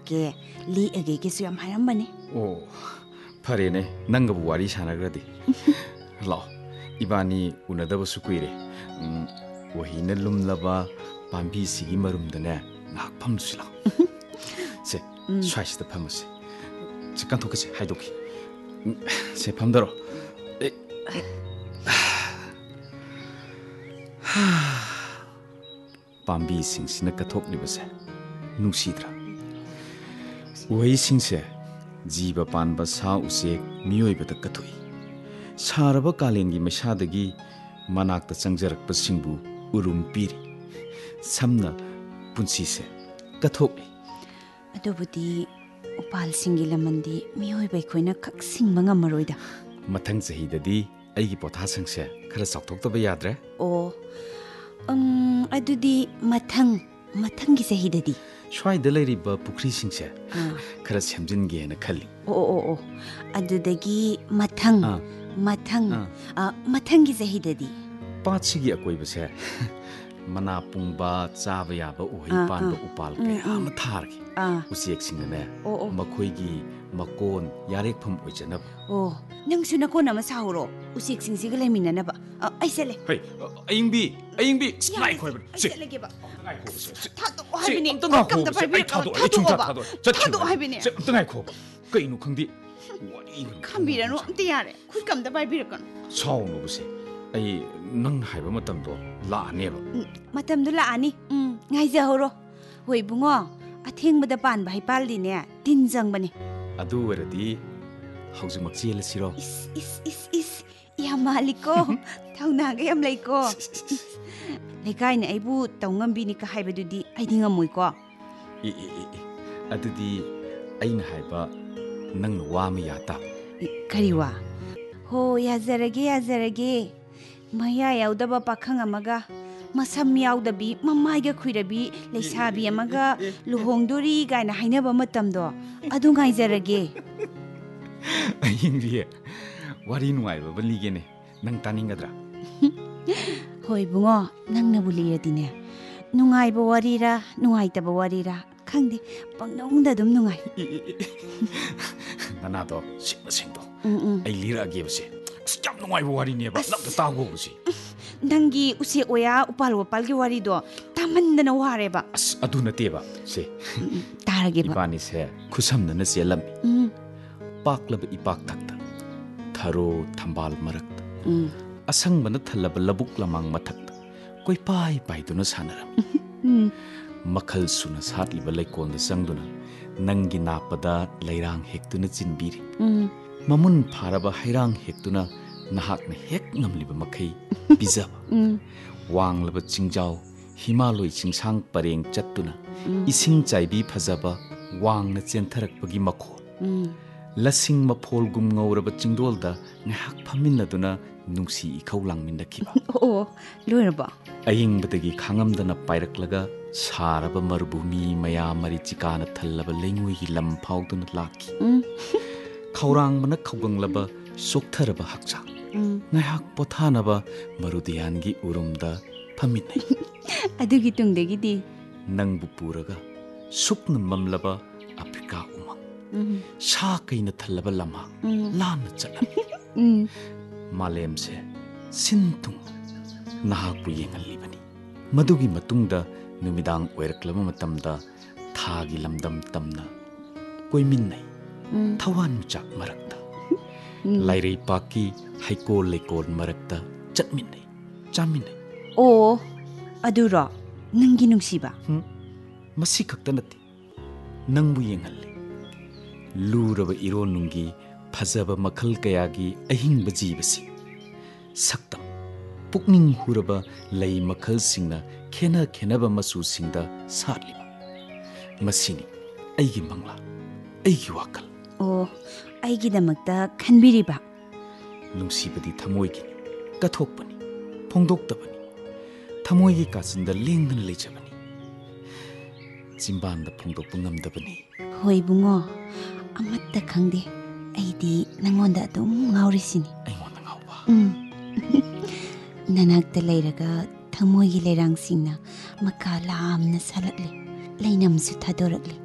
ꯂꯥꯛꯀꯦ ꯂꯦꯛꯑꯒꯦꯒꯦꯁꯨ ꯌꯥꯝ ꯍꯥꯏꯔꯝꯕꯅꯤ. ꯑꯣ ꯐꯔꯦꯅꯦ ꯅꯪꯒꯕꯨ ꯋꯥꯔꯤ ꯁꯥꯟꯅꯈ꯭ꯔꯗꯤ. ꯂꯥꯛꯑꯣ ꯏꯕꯥꯅꯤ ꯎꯅꯗꯕꯁꯨ ꯀꯨꯏꯔꯦ. ꯋꯥꯍꯤꯅ ꯂꯨꯝꯂꯕ ꯄꯥꯝꯕꯤꯁꯤꯒꯤ ꯃꯔꯨꯝꯗꯅꯦ ꯉꯥꯏꯍꯥꯛ ꯐꯝꯁꯤ ꯂꯥꯛꯑꯣ. ꯁꯦ ꯁ꯭ꯋꯥꯏꯁꯤꯗ ꯐꯝꯃꯁꯤ. ꯁꯦ ꯀꯟꯊꯣꯛꯀꯁꯤ ꯍꯥꯏꯗꯣꯛꯈꯤ. ꯁꯦ ꯐꯝꯗꯔꯣ. ꯄꯥꯝꯕꯤꯁꯤꯡꯁꯤꯅ ꯀꯠꯊꯣꯛꯂꯤꯕꯁꯦ ꯅꯨꯡꯁꯤꯗ꯭ꯔꯥ? ꯎꯍꯩꯁꯤꯡꯁꯦ ꯖꯤꯕ ꯄꯥꯟꯕ ꯁꯥ ꯎꯆꯦꯛ ꯃꯤꯑꯣꯏꯕꯗ ꯀꯠꯊꯣꯛꯏ. ꯁꯥꯔꯕ ꯀꯥꯂꯦꯟꯒꯤ ꯃꯩꯁꯥꯗꯒꯤ ꯃꯅꯥꯛꯇ ꯆꯪꯖꯔꯛꯄꯁꯤꯡꯕꯨ ꯎꯔꯨꯝ ꯄꯤꯔꯤ. ꯁꯝꯅ ꯄꯨꯟꯁꯤꯁꯦ ꯀꯠꯊꯣꯛꯂꯤ. ꯑꯗꯨꯕꯨꯗꯤ ꯎꯄꯥꯜꯁꯤꯡꯒꯤ ꯂꯃꯟꯗꯤ ꯃꯤꯑꯣꯏꯕ ꯑꯩꯈꯣꯏꯅ ꯈꯛ ꯁꯤꯡꯕ ꯉꯝꯃꯔꯣꯏꯗ. ꯃꯊꯪ ꯆꯍꯤꯗꯗꯤ ꯑꯩꯒꯤ ꯄꯣꯊꯥꯁꯪꯁꯦ ꯈꯔ ꯆꯥꯎꯊꯣꯛꯇꯕ ꯌꯥꯗ꯭ꯔꯦ. ꯑꯣ ꯑꯗꯨꯗꯤ ꯃꯊꯪꯒꯤ ꯆꯍꯤꯗꯗꯤ ꯁ꯭ꯋꯥꯏꯗ ꯂꯩꯔꯤꯕ ꯄꯨꯈ꯭ꯔꯤꯁꯤꯡꯁꯦ ꯈꯔ ꯁꯦꯝꯖꯤꯟꯒꯦꯅ ꯈꯜꯂꯤ. ꯑꯣ ꯑꯗꯨꯗꯒꯤ ꯃꯊꯪꯒꯤ ꯆꯍꯤꯗꯗꯤ ꯄꯥꯠꯁꯤꯒꯤ ꯑꯀꯣꯏꯕꯁꯦ ꯃꯅꯥ ꯄꯨꯡꯕ ꯆꯥꯕ ꯌꯥꯕ ꯎꯍꯩ ꯄꯥꯟꯕ ꯎꯄꯥꯜ ꯀꯌꯥ ꯑꯃ ꯊꯥꯔꯒꯦ. ꯎꯆꯦꯛꯁꯤꯡꯅꯅꯦ ꯃꯈꯣꯏꯒꯤ ꯃꯀꯣꯟ ꯌꯥꯔꯦꯛꯐꯝ ꯑꯣꯏꯖꯅꯕ. ꯑꯣ ꯅꯪꯁꯨ ꯅꯀꯣꯟ ꯑꯃ ꯁꯥꯍꯧꯔꯣ ꯎꯆꯦꯛꯁꯤꯡꯁꯤꯒ ꯂꯩꯃꯤꯟꯅꯅꯕ. ꯑꯩ ꯆꯠꯂꯦ. ꯑꯌꯤꯡꯕꯤ ꯆꯠꯂꯒꯦꯕ. ꯊꯥꯗꯣꯛꯑꯣ ꯍꯥꯏꯕꯅꯦ. ꯀꯝꯗ ꯄꯥꯏꯕꯤꯔꯛꯀꯅꯣ. ꯊꯥꯗꯣꯛꯑꯣ ꯍꯥꯏꯕꯅꯦ. ꯑꯝꯇ ꯉꯥꯏꯈꯣꯕ. ꯀꯩꯅꯣ ꯈꯪꯗꯦ. ꯈꯝꯕꯤꯔꯅꯨ ꯑꯝꯇ ꯌꯥꯔꯦ. ꯀꯝꯗ ꯄꯥꯏꯕꯤꯔꯛꯀꯅꯣ. ꯁꯥꯎꯅꯨꯕꯁꯦ. ꯑꯩ ꯅꯪꯅ ꯍꯥꯏꯕ ꯃꯇꯝꯗꯣ ꯂꯥꯛꯑꯅꯦꯕ. ꯃꯇꯝꯗꯣ ꯂꯥꯛꯑꯅꯤ. ꯉꯥꯏꯖꯍꯧꯔꯣ. ꯍꯣꯏ ꯏꯕꯨꯡꯉꯣ ꯑꯊꯦꯡꯕꯗ ꯄꯥꯟꯕ ꯍꯩꯄꯥꯜꯗꯤꯅꯦ ꯇꯤꯟ ꯆꯪꯕꯅꯤ. ꯑꯗꯨ ꯑꯣꯏꯔꯗꯤ ꯍꯧꯖꯤꯛꯃꯛ ꯆꯦꯜꯂꯁꯤꯔꯣ? ꯏꯁ ꯌꯥꯝ ꯃꯥꯜꯂꯤꯀꯣ. ꯊꯧꯅꯥꯒ ꯌꯥꯝ ꯂꯩꯀꯣ. ꯂꯩꯀꯥꯏꯅ ꯑꯩꯕꯨ ꯇꯧ ꯉꯝꯕꯤꯅꯤꯀ ꯍꯥꯏꯕꯗꯨꯗꯤ ꯑꯩꯗꯤ ꯉꯝꯃꯣꯏꯀꯣ. ꯑꯗꯨꯗꯤ ꯑꯩꯅ ꯍꯥꯏꯕ ꯅꯪꯅ ꯋꯥ ꯑꯃ ꯌꯥ ꯇꯥꯕ. ꯀꯔꯤ ꯋꯥ? ꯍꯣ ꯌꯥꯖꯔꯒꯦ. ꯃꯌꯥ ꯌꯥꯎꯗꯕ ꯄꯥꯈꯪ ꯑꯃꯒ ꯃꯁꯝ ꯌꯥꯎꯗꯕꯤ ꯃꯃꯥꯏꯒ ꯈꯨꯏꯔꯕꯤ ꯂꯩꯁꯥꯕꯤ ꯑꯃꯒ ꯂꯨꯍꯣꯡꯗꯣꯔꯤ ꯀꯥꯏꯅ ꯍꯥꯏꯅꯕ ꯃꯇꯝꯗꯣ ꯑꯗꯨ ꯉꯥꯏꯖꯔꯒꯦ. ꯑꯌꯤꯡꯕꯤ ꯋꯥꯔꯤ ꯅꯨꯡꯉꯥꯏꯕ ꯑꯃ ꯂꯤꯒꯦꯅꯦ. ꯅꯪ ꯇꯥꯅꯤꯡꯒꯗ꯭ꯔꯥ? ꯍꯣꯏ ꯏꯕꯨꯡꯉꯣ ꯅꯪꯅꯕꯨ ꯂꯤꯔꯗꯤꯅꯦ ꯅꯨꯡꯉꯥꯏꯕ ꯋꯥꯔꯤꯔꯥ ꯅꯨꯡꯉꯥꯏꯇꯕ ꯋꯥꯔꯤꯔꯥ ꯈꯪꯗꯦ ꯄꯪꯅꯨꯡꯗ ꯑꯗꯨꯝ ꯅꯨꯡꯉꯥꯏ. ꯅꯅꯥꯗꯣ ꯁꯤꯡꯗꯣ ꯑꯩ ꯂꯤꯔꯛꯑꯒꯦꯕꯁꯦ. ꯑꯁ ꯌꯥꯝ ꯅꯨꯡꯉꯥꯏꯕ ꯋꯥꯔꯤꯅꯦꯕ. ꯅꯪꯇ ꯇꯥꯒꯣꯕꯁꯦ. ꯅꯪꯒꯤ ꯎꯆꯦꯛ ꯑꯣꯌꯥ ꯎꯄꯥꯜ ꯋꯥꯄꯥꯜꯒꯤ ꯋꯥꯔꯤꯗꯣ ꯇꯥꯃꯟꯗꯅ ꯋꯥꯔꯦꯕ. ꯑꯁ ꯑꯗꯨ ꯅꯠꯇꯦꯕ ꯁꯦ. ꯇꯥꯔꯒꯦꯕ. ꯏꯕꯥꯅꯤꯁꯦ ꯈꯨꯁꯝꯅꯅ ꯆꯦꯜꯂꯝꯃꯤ. ꯄꯥꯛꯂꯕ ꯏꯄꯥꯛꯊꯛꯇ ꯊꯔꯣ ꯊꯝꯕꯥꯜ ꯃꯔꯛꯇ ꯑꯁꯪꯕꯅ ꯊꯜꯂꯕ ꯂꯕꯨꯛ ꯂꯃꯥꯡ ꯃꯊꯛꯇ ꯀꯣꯏꯄꯥꯏ ꯄꯥꯏꯗꯨꯅ ꯁꯥꯟꯅꯔꯝꯃꯤ. ꯃꯈꯜ ꯁꯨꯅ ꯁꯥꯠꯂꯤꯕ ꯂꯩꯀꯣꯜꯗ ꯆꯪꯗꯨꯅ ꯅꯪꯒꯤ ꯅꯥꯞꯄꯗ ꯂꯩꯔꯥꯡ ꯍꯦꯛꯇꯨꯅ ꯆꯤꯟꯕꯤꯔꯤ. ꯃꯃꯨꯟ ꯐꯥꯔꯕ ꯍꯩꯔꯥꯡ ꯍꯦꯛꯇꯨꯅ ꯅꯍꯥꯛꯅ ꯍꯦꯛ ꯉꯝꯂꯤꯕ ꯃꯈꯩ ꯄꯤꯖꯕ. ꯋꯥꯡꯂꯕ ꯆꯤꯡꯖꯥꯎ ꯍꯤꯃꯥꯂꯣꯏ ꯆꯤꯡꯁꯥꯡ ꯄꯔꯦꯡ ꯆꯠꯇꯨꯅ ꯏꯁꯤꯡ ꯆꯥꯏꯕꯤ ꯐꯖꯕ ꯋꯥꯡꯅ ꯆꯦꯟꯊꯔꯛꯄꯒꯤ ꯃꯈꯣꯜ. ꯂꯁꯤꯡ ꯃꯐꯣꯜꯒꯨꯝ ꯉꯧꯔꯕ ꯆꯤꯡꯗꯣꯜꯗ ꯉꯥꯏꯍꯥꯛ ꯐꯝꯃꯤꯟꯅꯗꯨꯅ ꯅꯨꯡꯁꯤ ꯏꯈꯧ ꯂꯥꯡꯃꯤꯟꯅꯈꯤꯕ. ꯑꯣ ꯂꯣꯏꯔꯕ? ꯑꯌꯤꯡꯕꯗꯒꯤ ꯈꯥꯡꯉꯝꯗꯅ ꯄꯥꯏꯔꯛꯂꯒ ꯁꯥꯔꯕ ꯃꯔꯨꯚꯨꯃꯤ ꯃꯌꯥ ꯃꯔꯤꯆꯤꯀꯥꯅ ꯊꯜꯂꯕ ꯂꯩꯉꯣꯏꯒꯤ ꯂꯝ ꯐꯥꯎꯗꯨꯅ ꯂꯥꯛꯈꯤ. ꯈꯧꯔꯥꯡꯕꯅ ꯈꯧꯒꯪꯂꯕ ꯆꯣꯛꯊꯔꯕ ꯍꯛꯆꯥꯡ ꯉꯥꯏꯍꯥꯛ ꯄꯣꯊꯥꯅꯕ ꯃꯔꯨꯗꯤꯌꯥꯟꯒꯤ ꯎꯔꯨꯝꯗ ꯐꯝꯃꯤꯟꯅꯩ. ꯑꯗꯨꯒꯤ ꯇꯨꯡꯗꯒꯤꯗꯤ ꯅꯪꯕꯨ ꯄꯨꯔꯒ ꯁꯨꯞꯅ ꯃꯝꯂꯕ ꯑꯐ꯭ꯔꯤꯀꯥ ꯎꯃꯪ ꯁꯥ ꯀꯩꯅ ꯊꯜꯂꯕ ꯂꯝꯍꯥꯡ ꯂꯥꯟꯅ ꯆꯠꯂꯝꯃꯤ. ꯃꯥꯂꯦꯝꯁꯦ ꯁꯤꯟ ꯊꯨꯡꯅ ꯅꯍꯥꯛꯄꯨ ꯌꯦꯡꯍꯜꯂꯤꯕꯅꯤ. ꯃꯗꯨꯒꯤ ꯃꯇꯨꯡꯗ ꯅꯨꯃꯤꯗꯥꯡ ꯑꯣꯏꯔꯛꯂꯕ ꯃꯇꯝꯗ ꯊꯥꯒꯤ ꯂꯝꯗꯝ ꯇꯝꯅ ꯀꯣꯏꯃꯤꯟꯅꯩ. ꯊꯋꯥꯟꯃꯤꯆꯥꯛ ꯃꯔꯛꯇ ꯂꯥꯏꯔꯩꯄꯥꯛꯀꯤ ꯍꯩꯀꯣꯜ ꯂꯩꯀꯣꯜ ꯃꯔꯛꯇ ꯆꯠꯃꯤꯟꯅꯩ ꯆꯥꯃꯤꯟꯅꯩ. ꯑꯣ ꯑꯗꯨꯔꯣ ꯅꯪꯒꯤ ꯅꯨꯡꯁꯤꯕ? ꯃꯁꯤ ꯈꯛꯇ ꯅꯠꯇꯦ. ꯅꯪꯕꯨ ꯌꯦꯡꯍꯜꯂꯤ. ꯂꯨꯔꯕ ꯏꯔꯣꯟꯅꯨꯡꯒꯤ ꯐꯖꯕ ꯃꯈꯜ ꯀꯌꯥꯒꯤ ꯑꯍꯤꯡꯕ ꯖꯤꯕꯁꯤꯡ. ꯁꯛꯇꯝ ꯄꯨꯛꯅꯤꯡ ꯍꯨꯔꯕ ꯂꯩ ꯃꯈꯜꯁꯤꯡꯅ ꯈꯦꯟꯅꯕ ꯃꯆꯨꯁꯤꯡꯗ ꯁꯥꯠꯂꯤꯕ. ꯃꯁꯤꯅꯤ ꯑꯩꯒꯤ ꯃꯪꯂꯥꯟ ꯑꯩꯒꯤ ꯋꯥꯈꯜ. ꯑꯣ ꯑꯩꯒꯤꯗꯃꯛꯇ ꯈꯟꯕꯤꯔꯤꯕ? ꯅꯨꯡꯁꯤꯕꯗꯤ ꯊꯃꯣꯏꯒꯤꯅꯤ. ꯀꯠꯊꯣꯛꯄꯅꯤ ꯐꯣꯡꯗꯣꯛꯇꯕꯅꯤ. ꯊꯃꯣꯏꯒꯤ ꯀꯥꯆꯤꯟꯗ ꯂꯦꯡꯗꯅ ꯂꯩꯖꯕꯅꯤ. ꯆꯤꯝꯕꯥꯟꯗ ꯐꯣꯡꯗꯣꯛꯄ ꯉꯝꯗꯕꯅꯤ. ꯍꯣꯏ ꯏꯕꯨꯡꯉꯣ ꯑꯃꯠꯇ ꯈꯪꯗꯦ. ꯑꯩꯗꯤ ꯅꯪꯉꯣꯟꯗ ꯑꯗꯨꯝ ꯉꯥꯎꯔꯤꯁꯤꯅꯤ. ꯑꯩꯉꯣꯟꯗ ꯉꯥꯎꯕ? ꯅꯅꯥꯛꯇ ꯂꯩꯔꯒ ꯊꯃꯣꯏꯒꯤ ꯂꯩꯔꯥꯡꯁꯤꯡꯅ ꯃꯀꯥ ꯂꯥꯝꯅ ꯁꯥꯠꯂꯛꯂꯤ. ꯂꯩꯅꯝꯁꯨ ꯊꯥꯗꯣꯔꯛꯂꯤ.